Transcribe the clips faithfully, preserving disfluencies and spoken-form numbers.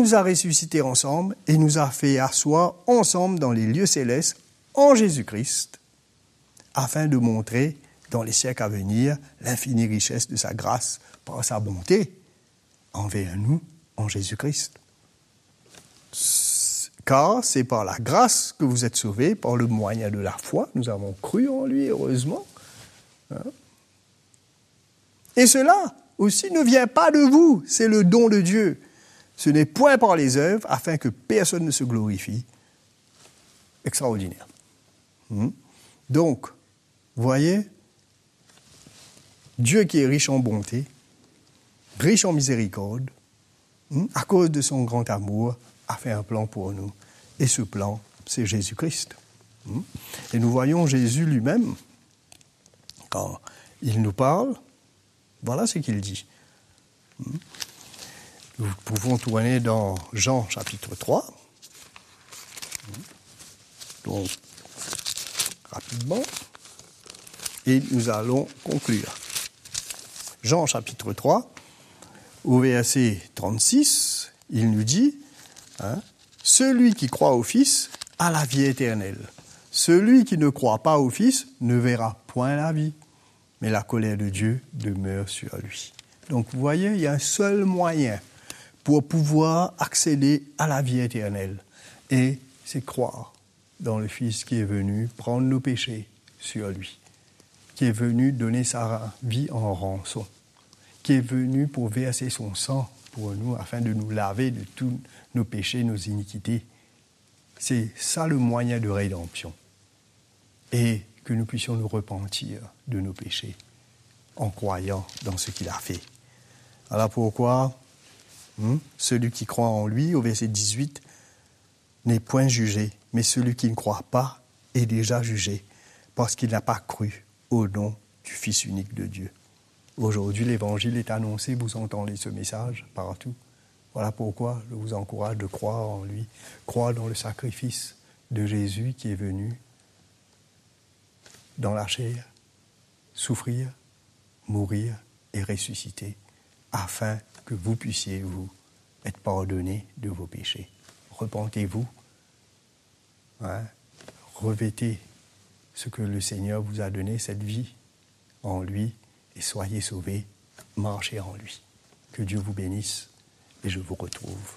nous a ressuscités ensemble et nous a fait asseoir ensemble dans les lieux célestes en Jésus-Christ, afin de montrer dans les siècles à venir l'infinie richesse de sa grâce par sa bonté envers nous en Jésus-Christ. Car c'est par la grâce que vous êtes sauvés, par le moyen de la foi. Nous avons cru en lui, heureusement. Hein? Et cela aussi ne vient pas de vous, c'est le don de Dieu. Ce n'est point par les œuvres, afin que personne ne se glorifie. Extraordinaire. Hum? Donc, vous voyez, Dieu qui est riche en bonté, riche en miséricorde, hum, à cause de son grand amour, a fait un plan pour nous. Et ce plan, c'est Jésus-Christ. Hum? Et nous voyons Jésus lui-même, quand il nous parle, voilà ce qu'il dit. Hum? Nous pouvons tourner dans Jean chapitre trois. Donc, rapidement. Et nous allons conclure. Jean chapitre trois, au verset trente-six, il nous dit, hein, « Celui qui croit au Fils a la vie éternelle. Celui qui ne croit pas au Fils ne verra point la vie, mais la colère de Dieu demeure sur lui. » Donc, vous voyez, il y a un seul moyen pour pouvoir accéder à la vie éternelle. Et c'est croire dans le Fils qui est venu prendre nos péchés sur lui, qui est venu donner sa vie en rançon, qui est venu pour verser son sang pour nous, afin de nous laver de tous nos péchés, nos iniquités. C'est ça le moyen de rédemption. Et que nous puissions nous repentir de nos péchés en croyant dans ce qu'il a fait. Alors pourquoi Hum, celui qui croit en lui, au verset dix-huit, n'est point jugé, mais celui qui ne croit pas est déjà jugé, parce qu'il n'a pas cru au nom du Fils unique de Dieu. Aujourd'hui, l'Évangile est annoncé, vous entendez ce message partout. Voilà pourquoi je vous encourage de croire en lui, croire dans le sacrifice de Jésus qui est venu dans la chair, souffrir, mourir et ressusciter, afin que vous puissiez, vous, être pardonnés de vos péchés. Repentez-vous, hein, revêtez ce que le Seigneur vous a donné, cette vie en lui, et soyez sauvés, marchez en lui. Que Dieu vous bénisse, et je vous retrouve.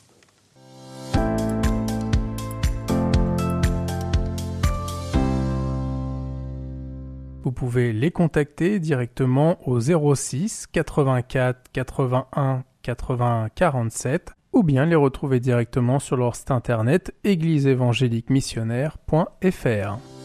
Vous pouvez les contacter directement au zéro six quatre-vingt-quatre quatre-vingt-un quatre-vingts quarante-sept ou bien les retrouver directement sur leur site internet église évangélique missionnaire point f r.